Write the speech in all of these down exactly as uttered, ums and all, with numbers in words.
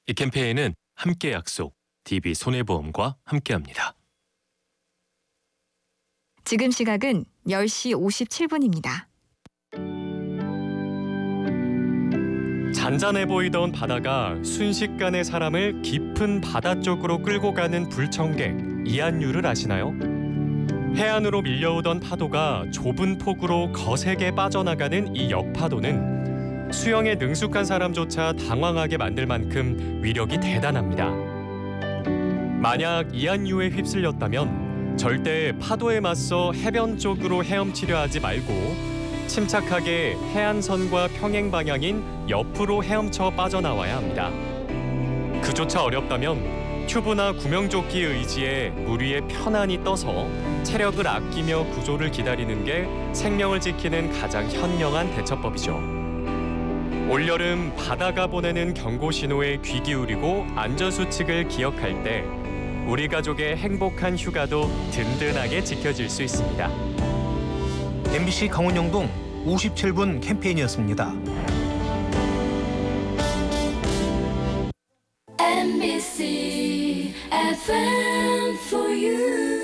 이 캠페인은 함께 약속, 디비손해보험과 함께합니다. 지금 시각은 열 시 오십칠 분입니다. 잔잔해 보이던 바다가 순식간에 사람을 깊은 바다 쪽으로 끌고 가는 불청객 이안류를 아시나요? 해안으로 밀려오던 파도가 좁은 폭으로 거세게 빠져나가는 이 역파도는 수영에 능숙한 사람조차 당황하게 만들 만큼 위력이 대단합니다. 만약 이안류에 휩쓸렸다면 절대 파도에 맞서 해변 쪽으로 헤엄치려 하지 말고 침착하게 해안선과 평행 방향인 옆으로 헤엄쳐 빠져나와야 합니다. 그조차 어렵다면 튜브나 구명조끼 의지에 물 위에 편안히 떠서 체력을 아끼며 구조를 기다리는 게 생명을 지키는 가장 현명한 대처법이죠. 올여름 바다가 보내는 경고 신호에 귀 기울이고 안전수칙을 기억할 때 우리 가족의 행복한 휴가도 든든하게 지켜질 수 있습니다. 엠비씨 강원영동 오십칠 분 캠페인이었습니다. 엠비씨 에프엠 for you.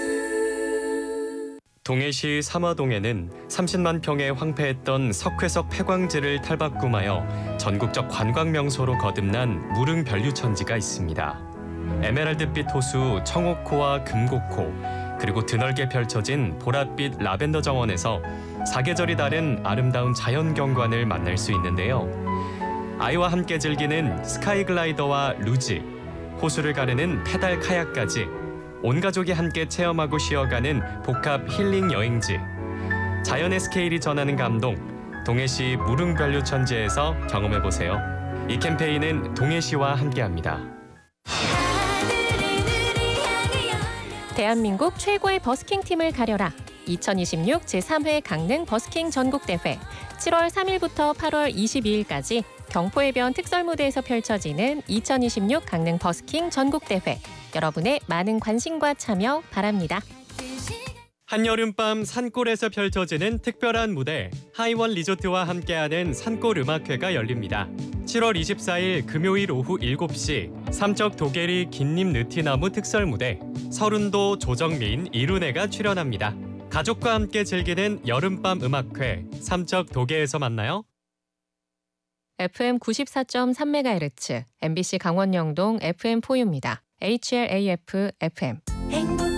동해시 삼화동에는 삼십만 평에 황폐했던 석회석 폐광지를 탈바꿈하여 전국적 관광 명소로 거듭난 무릉 변류천지가 있습니다. 에메랄드빛 호수 청옥호와 금곡호, 그리고 드넓게 펼쳐진 보랏빛 라벤더 정원에서 사계절이 다른 아름다운 자연 경관을 만날 수 있는데요. 아이와 함께 즐기는 스카이 글라이더와 루지, 호수를 가르는 페달 카약까지 온 가족이 함께 체험하고 쉬어가는 복합 힐링 여행지. 자연의 스케일이 전하는 감동, 동해시 무릉 변류천지에서 경험해보세요. 이 캠페인은 동해시와 함께합니다. 대한민국 최고의 버스킹 팀을 가려라. 이천이십육 제삼 회 강릉 버스킹 전국대회 칠월 삼일부터 팔월 이십이일까지 경포해변 특설무대에서 펼쳐지는 이천이십육 강릉 버스킹 전국대회. 여러분의 많은 관심과 참여 바랍니다. 한여름밤 산골에서 펼쳐지는 특별한 무대, 하이원 리조트와 함께하는 산골 음악회가 열립니다. 칠월 이십사일 금요일 오후 일곱 시 삼척 도계리 긴잎 느티나무 특설무대, 서른도 조정민 이룬혜가 출연합니다. 가족과 함께 즐기는 여름밤 음악회, 삼척 도계에서 만나요. 에프엠 구십사 점 삼 메가헤르츠, 엠비씨 강원영동 에프엠 포유입니다. 에이치엘에이에프 에프엠. 행복